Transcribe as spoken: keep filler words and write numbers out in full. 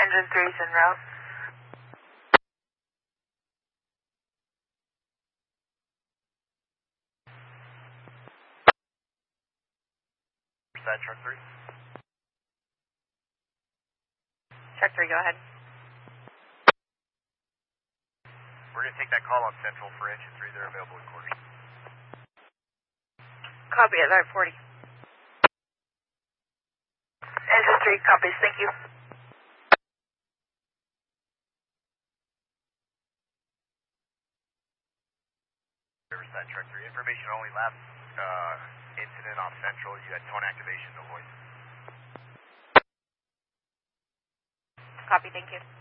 Engine three's en route. Side truck three. Truck three, go ahead. We're going to take that call on Central for engine three. They're available in quarters. Copy at nine forty. Engine three copies, thank you. Riverside truck three. Information only. Last uh, incident off Central. You had tone activation, no voice. Copy, thank you.